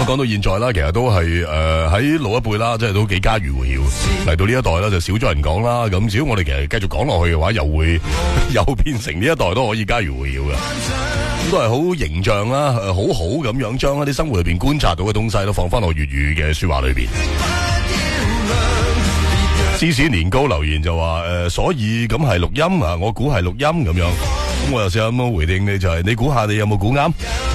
咁講到現在啦，其實都係喺老一輩啦，即係都幾家喻戶曉。嚟到呢一代啦，就少咗人講啦。咁只要我哋其實繼續講落去嘅話，又會又變成呢一代都可以家喻戶曉嘅。咁都係好形象啦，好好咁樣將一啲生活裏邊觀察到嘅東西都放翻落粵語嘅說話裏邊。芝士年糕留言就話所以咁係錄音啊，我估係錄音咁樣。咁我又試下咁樣回應你，就係你估下你有冇估啱？